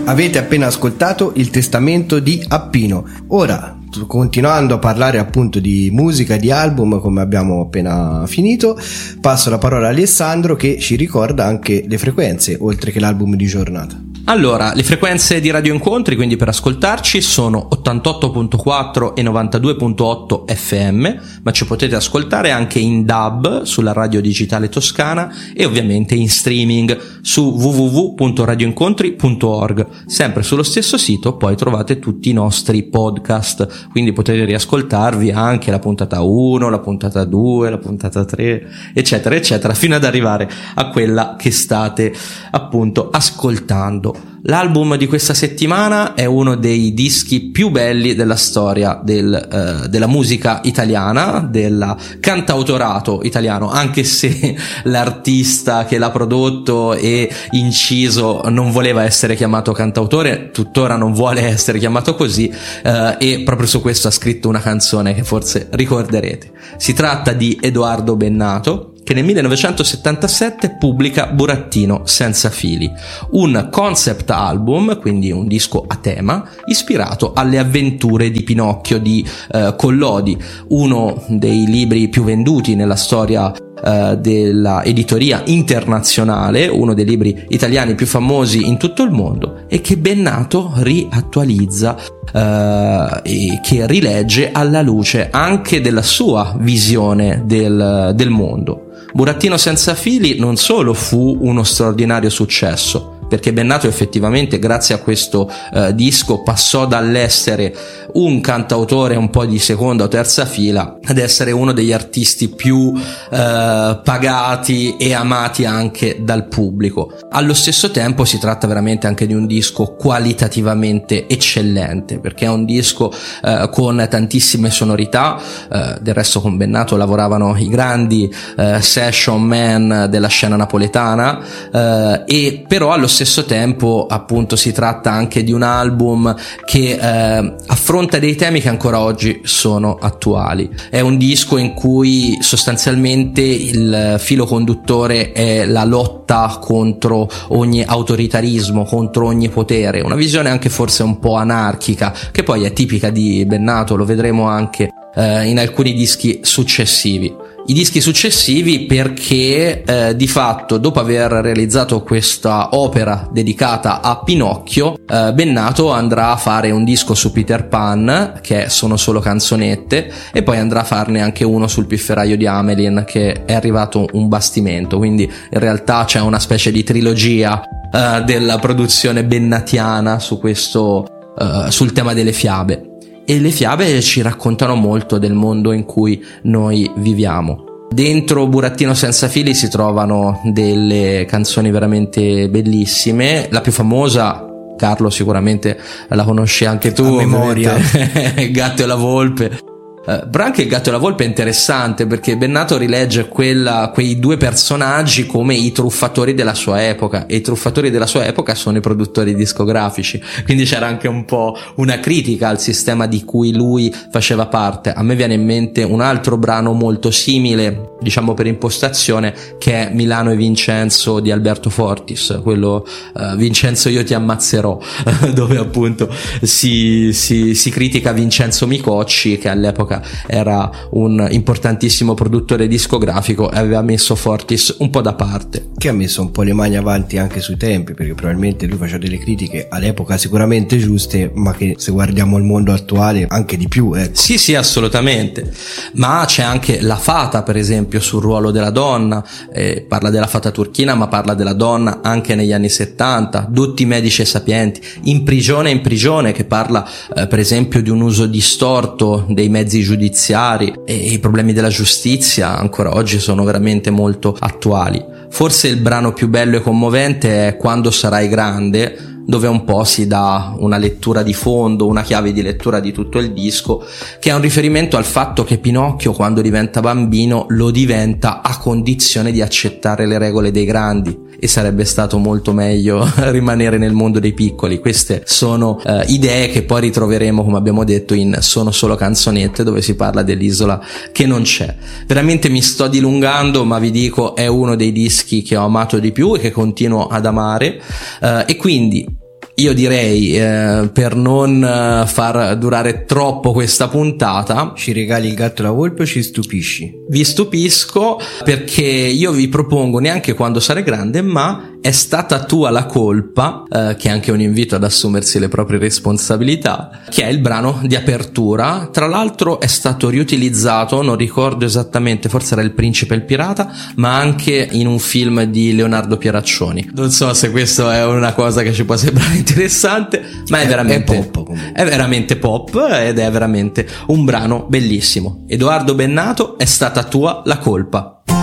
Avete appena ascoltato Il testamento di Abbino. Ora, continuando a parlare appunto di musica, di album, come abbiamo appena finito, passo la parola a Alessandro che ci ricorda anche le frequenze, oltre che l'album di giornata. Allora, le frequenze di Radio Incontri, quindi per ascoltarci, sono 88.4 e 92.8 FM, ma ci potete ascoltare anche in DAB sulla radio digitale toscana e ovviamente in streaming su www.radioincontri.org. Sempre sullo stesso sito poi trovate tutti i nostri podcast, quindi potete riascoltarvi anche la puntata 1, la puntata 2, la puntata 3, eccetera, eccetera, fino ad arrivare a quella che state appunto ascoltando. L'album di questa settimana è uno dei dischi più belli della storia della musica italiana, del cantautorato italiano, anche se l'artista che l'ha prodotto e inciso non voleva essere chiamato cantautore, tuttora non vuole essere chiamato così, e proprio su questo ha scritto una canzone che forse ricorderete. Si tratta di Edoardo Bennato, che nel 1977 pubblica Burattino senza fili, un concept album, quindi un disco a tema, ispirato alle avventure di Pinocchio di Collodi, uno dei libri più venduti nella storia della editoria internazionale, uno dei libri italiani più famosi in tutto il mondo, e che Bennato riattualizza e che rilegge alla luce anche della sua visione del mondo. Burattino senza fili non solo fu uno straordinario successo, perché Bennato effettivamente grazie a questo disco passò dall'essere un cantautore un po' di seconda o terza fila ad essere uno degli artisti più pagati e amati anche dal pubblico. Allo stesso tempo si tratta veramente anche di un disco qualitativamente eccellente, perché è un disco con tantissime sonorità. Del resto con Bennato lavoravano i grandi session man della scena napoletana, e però allo stesso tempo appunto si tratta anche di un album che affronta dei temi che ancora oggi sono attuali. È un disco in cui sostanzialmente il filo conduttore è la lotta contro ogni autoritarismo, contro ogni potere, una visione anche forse un po' anarchica, che poi è tipica di Bennato, lo vedremo anche in alcuni dischi successivi. I dischi successivi perché di fatto dopo aver realizzato questa opera dedicata a Pinocchio, Bennato andrà a fare un disco su Peter Pan, che sono solo canzonette, e poi andrà a farne anche uno sul Pifferaio di Hamelin, che è arrivato un bastimento, quindi in realtà c'è una specie di trilogia della produzione bennatiana su questo sul tema delle fiabe. E le fiabe ci raccontano molto del mondo in cui noi viviamo. Dentro Burattino senza fili si trovano delle canzoni veramente bellissime. La più famosa, Carlo sicuramente la conosci anche tu, a memoria, Gatto e la Volpe. Però anche il Gatto e la Volpe è interessante, perché Bennato rilegge quei due personaggi come i truffatori della sua epoca, e i truffatori della sua epoca sono i produttori discografici, quindi c'era anche un po' una critica al sistema di cui lui faceva parte. A me viene in mente un altro brano molto simile, diciamo per impostazione, che è Milano e Vincenzo di Alberto Fortis, quello Vincenzo io ti ammazzerò, dove appunto si critica Vincenzo Micocci, che all'epoca era un importantissimo produttore discografico e aveva messo Fortis un po' da parte, che ha messo un po' le mani avanti anche sui tempi, perché probabilmente lui faceva delle critiche all'epoca sicuramente giuste, ma che se guardiamo il mondo attuale anche di più, ecco. Sì, assolutamente. Ma c'è anche La Fata, per esempio, sul ruolo della donna, parla della fata turchina, ma parla della donna anche negli anni 70. Dotti medici e sapienti, In prigione, che parla per esempio di un uso distorto dei mezzi giudiziari, e i problemi della giustizia ancora oggi sono veramente molto attuali. Forse il brano più bello e commovente è Quando sarai grande, dove un po' si dà una lettura di fondo, una chiave di lettura di tutto il disco, che è un riferimento al fatto che Pinocchio, quando diventa bambino, lo diventa a condizione di accettare le regole dei grandi, e sarebbe stato molto meglio rimanere nel mondo dei piccoli. Queste sono idee che poi ritroveremo, come abbiamo detto, in Sono solo canzonette, dove si parla dell'isola che non c'è. Veramente mi sto dilungando, ma vi dico, è uno dei dischi che ho amato di più e che continuo ad amare, e quindi io direi, per non far durare troppo questa puntata, ci regali il gatto e la volpe o ci stupisci? Vi stupisco perché io vi propongo Neanche quando sarai grande, ma È stata tua la colpa, che è anche un invito ad assumersi le proprie responsabilità, che è il brano di apertura. Tra l'altro è stato riutilizzato, non ricordo esattamente, forse era Il Principe e il Pirata, ma anche in un film di Leonardo Pieraccioni. Non so se questo è una cosa che ci può sembrare interessante, ma è veramente pop, è veramente pop ed è veramente un brano bellissimo. Edoardo Bennato, È stata tua la colpa.